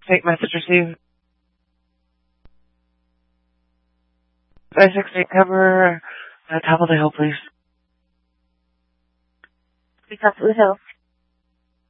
Take message received. 568 cover, top of the hill, please. Top of the hill.